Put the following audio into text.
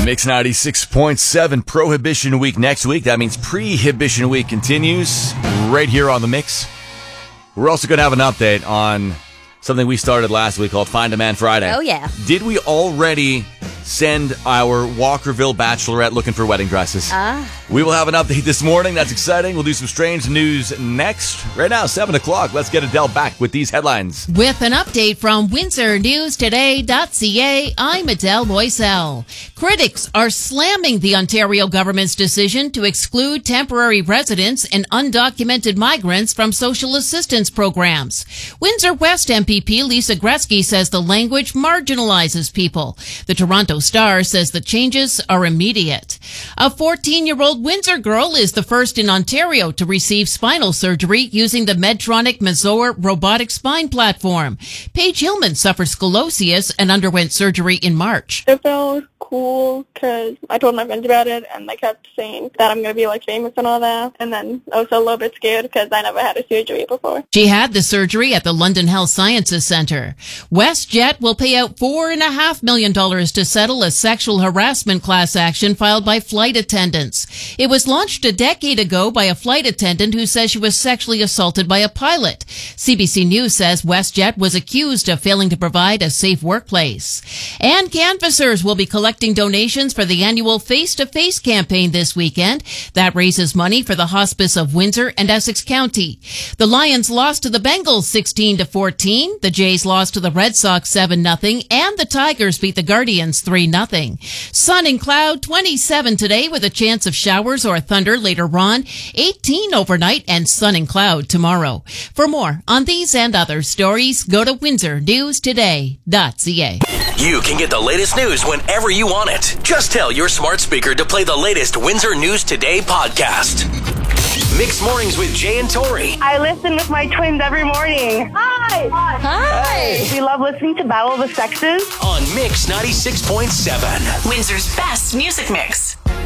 Mix 96.7, Prohibition Week next week. That means Pre-Hibition Week continues right here on the Mix. We're also going to have an update on something we started last week called Find a Man Friday. Oh, yeah. Did we already send our Walkerville bachelorette looking for wedding dresses? We will have an update this morning. That's exciting. We'll do some strange news next. Right now, 7 o'clock. Let's get Adele back with these headlines. With an update from WindsorNewsToday.ca, I'm Adele Boisel. Critics are slamming the Ontario government's decision to exclude temporary residents and undocumented migrants from social assistance programs. Windsor West MPP Lisa Gretzky says the language marginalizes people. The Toronto Star says the changes are immediate. A 14-year-old Windsor girl is the first in Ontario to receive spinal surgery using the Medtronic Mazor robotic spine platform. Paige Hillman suffered scoliosis and underwent surgery in March. It felt cool because I told my friends about it and they kept saying that I'm going to be like famous and all that. And then I was a little bit scared because I never had a surgery before. She had the surgery at the London Health Sciences Centre. WestJet will pay out $4.5 million to settle a sexual harassment class action filed by flight attendants. It was launched a decade ago by a flight attendant who says she was sexually assaulted by a pilot. CBC News says WestJet was accused of failing to provide a safe workplace. And canvassers will be collecting donations for the annual Face-to-Face campaign this weekend. That raises money for the Hospice of Windsor and Essex County. The Lions lost to the Bengals 16-14. The Jays lost to the Red Sox 7-0. And the Tigers beat the Guardians 3-0. Sun and cloud 27 today with a chance of showers or thunder later on. 18 overnight and sun and cloud tomorrow. For more on these and other stories, go to WindsorNewsToday.ca. You can get the latest news whenever you want it. Just tell your smart speaker to play the latest Windsor News Today podcast. Mixed Mornings with Jay and Tori. I listen with my twins every morning. Hi! Hi. We love listening to Battle of the Sexes. On Mix 96.7. Windsor's best music mix.